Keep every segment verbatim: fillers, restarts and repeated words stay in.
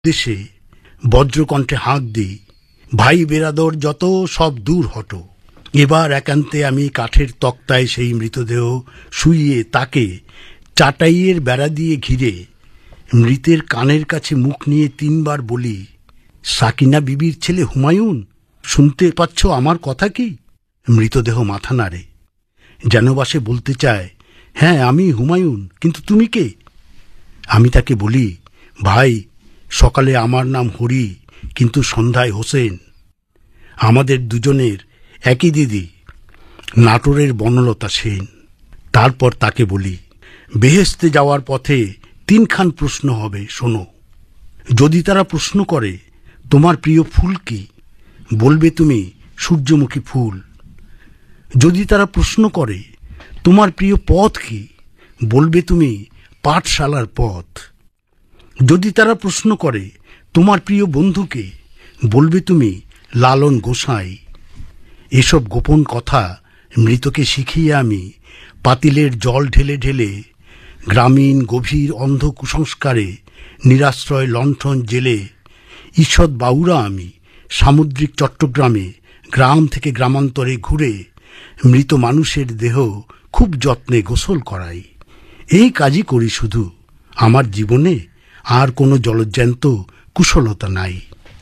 দেশে বজ্রকণ্ঠে হাঁক দিই, ভাই বেরাদর যত সব দূর হটো। এবার একান্তে আমি কাঠের তক্তায় সেই মৃতদেহ শুইয়ে তাকে চাটাইয়ের বেড়া দিয়ে ঘিরে মৃতের কানের কাছে মুখ নিয়ে তিনবার বলি, সাকিনা বিবির ছেলে হুমায়ুন, শুনতে পাচ্ছ আমার কথা কি? মৃতদেহ মাথা নাড়ে, যেন বাসে বলতে চায়, হ্যাঁ আমি হুমায়ুন, কিন্তু তুমি কে? আমি তাকে বলি, ভাই সকালে আমার নাম হরি, কিন্তু সন্ধ্যায় হোসেন। আমাদের দুজনের একই দিদি, নাটোরের বনলতা সেন। তারপর তাকে বলি, বেহেশতে যাওয়ার পথে তিনখান প্রশ্ন হবে, শোনো। যদি তারা প্রশ্ন করে তোমার প্রিয় ফুল কি, বলবে তুমি সূর্যমুখী ফুল। যদি তারা প্রশ্ন করে তোমার প্রিয় পথ কি, বলবে তুমি পাঠশালার পথ। যদি তারা প্রশ্ন করে তোমার প্রিয় বন্ধুকে, বলবে তুমি লালন গোসাই। এসব গোপন কথা মৃতকে শিখিয়ে আমি পাতিলের জল ঢেলে ঢেলে গ্রামীণ গভীর অন্ধ কুসংস্কারে নিরাশ্রয় লণ্ঠন জেলে ঈষৎ বাউরা আমি সামুদ্রিক চট্টগ্রামে গ্রাম থেকে গ্রামান্তরে ঘুরে মৃত মানুষের দেহ খুব যত্নে গোসল করাই। এই কাজই করি শুধু, আমার জীবনে আর কোনো জলজ্যান্ত কুশলতা নাই।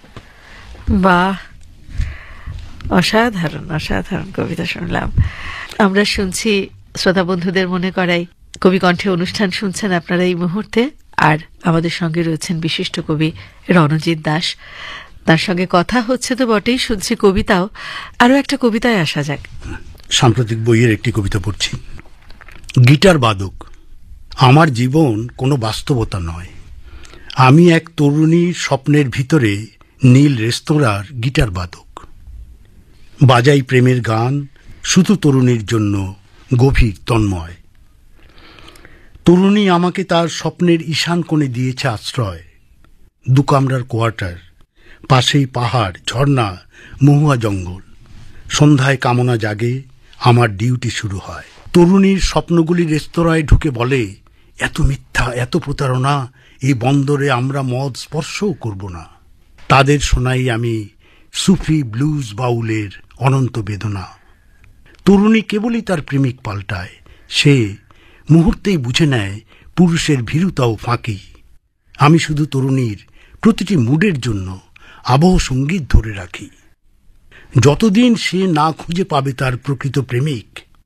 বাহ, অসাধারণ অসাধারণ কবিতা শুনলাম। আমরা শুনছি, শ্রোতা বন্ধুদের মনে করাই, কবি কণ্ঠে অনুষ্ঠান শুনছেন আপনারা এই মুহূর্তে। আর আমাদের সঙ্গে রয়েছেন বিশিষ্ট কবি রণজিৎ দাস। তার সঙ্গে কথা হচ্ছে তো বটেই, শুনছি কবিতাও। আরো একটা কবিতায় আসা যাক। সাম্প্রতিক বইয়ের একটি কবিতা পড়ছি। গিটার বাদক। আমার জীবন কোনো বাস্তবতা নয়। আমি এক তরুণীর স্বপ্নের ভিতরে নীল রেস্তোরাঁর গিটার বাদক। বাজাই প্রেমের গান শুধু তরুণীর জন্য গভীর তন্ময়। তরুণী আমাকে তার স্বপ্নের ঈশান কোণে দিয়েছে আশ্রয়। দু কামরার কোয়ার্টার, পাশেই পাহাড়, ঝর্ণা, মহুয়া জঙ্গল। সন্ধ্যায় কামনা জাগে, আমার ডিউটি শুরু হয়। তরুণীর স্বপ্নগুলি রেস্তোরাঁয় ঢুকে বলে, এত মিথ্যা, এত প্রতারণা, এই বন্দরে আমরা মদ স্পর্শও করব না। তাদের শোনাই আমি সুফি ব্লুজ বাউলের অনন্ত বেদনা। তরুণী কেবলই তার প্রেমিক পাল্টায়, সে মুহূর্তেই বুঝে নেয় পুরুষের ভীরুতাও ফাঁকি। আমি শুধু তরুণীর প্রতিটি মুডের জন্য আবহ সঙ্গীত ধরে রাখি। যতদিন সে না খুঁজে পাবে তার প্রকৃত প্রেমিক,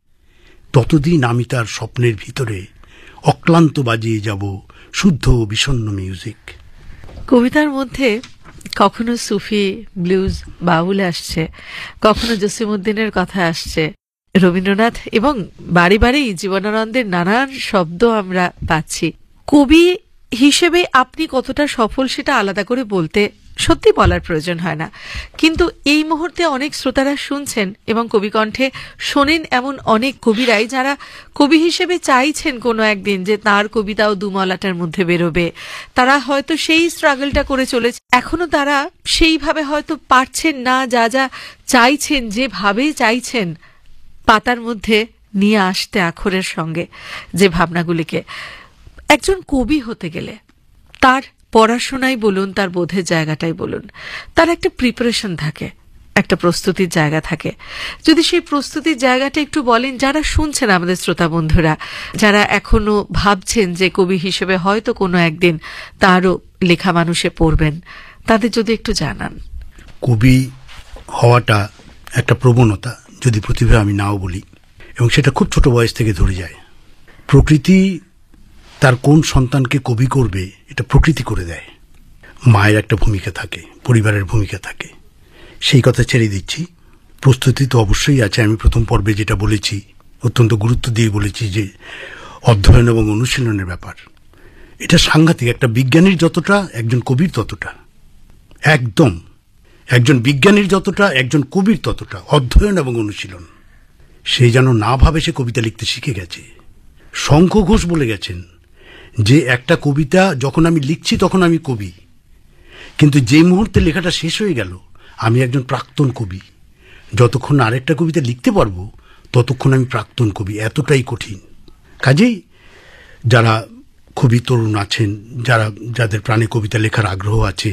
ততদিন আমি তার স্বপ্নের ভিতরে অক্লান্ত বাজিয়ে যাব শুদ্ধ ও বিষণ্ণ মিউজিক। কবিতার মধ্যে কখনো সুফি ব্লুজ বাউল আসছে, কখনো জসিমউদ্দিনের কথা আসছে, রবীন্দ্রনাথ এবং বাড়ি বাড়ি জীবনানন্দের নানান শব্দ আমরা পাচ্ছি। কবি হিসেবে আপনি কতটা সফল সেটা আলাদা করে বলতে সত্যি বলার প্রয়োজন হয় না, কিন্তু এই মুহূর্তে অনেক শ্রোতারা শুনছেন এবং কবি কণ্ঠে শোনেন এমন অনেক কবিরাই যারা কবি হিসেবে চাইছেন কোনো একদিন যে তার কবিতাও দুমলাটার মধ্যে বেরোবে। তারা হয়তো সেই স্ট্রাগলটা করে চলেছে, এখনো তারা সেইভাবে হয়তো পারছেন না, যা যা চাইছেন, যেভাবে চাইছেন পাতার মধ্যে নিয়ে আসতে আখরের সঙ্গে যে ভাবনাগুলিকে। একজন কবি হতে গেলে তার পড়াশোনাই বলুন, তার বোধের জায়গাটাই বলুন, তার একটা প্রিপারেশন থাকে, একটা প্রস্তুতির জায়গা থাকে। যদি সেই প্রস্তুতির জায়গাটা একটু বলেন, যারা শুনছেন আমাদের শ্রোতা বন্ধুরা, যারা এখনো ভাবছেন যে কবি হিসেবে হয়তো কোনো একদিন তারও লেখা মানুষে পড়বেন, তাদের যদি একটু জানান। কবি হওয়াটা একটা প্রবণতা, যদি প্রতিভা আমি নাও বলি, এবং সেটা খুব ছোট বয়স থেকে ধরে যায়। প্রকৃতি তার কোন সন্তানকে কবি করবে এটা প্রকৃতি করে দেয়। মায়ের একটা ভূমিকা থাকে, পরিবারের ভূমিকা থাকে, সেই কথা ছেড়ে দিচ্ছি। প্রস্তুতি তো অবশ্যই আছে। আমি প্রথম পর্বে যেটা বলেছি, অত্যন্ত গুরুত্ব দিয়ে বলেছি যে অধ্যয়ন এবং অনুশীলনের ব্যাপার, এটা সাংঘাতিক। একটা বিজ্ঞানীর যতটা একজন কবির ততটা, একদম একজন বিজ্ঞানীর যতটা একজন কবির ততটা অধ্যয়ন এবং অনুশীলন। সে যেন না ভাবে সে কবিতা লিখতে শিখে গেছে। শঙ্খ ঘোষ বলে গেছেন যে একটা কবিতা যখন আমি লিখছি তখন আমি কবি, কিন্তু যে মুহূর্তে লেখাটা শেষ হয়ে গেল আমি একজন প্রাক্তন কবি। যতক্ষণ আরেকটা কবিতা লিখতে পারবো ততক্ষণ আমি প্রাক্তন কবি। এতটাই কঠিন। কাজেই যারা খুবই তরুণ আছেন, যারা যাদের প্রাণে কবিতা লেখার আগ্রহ আছে,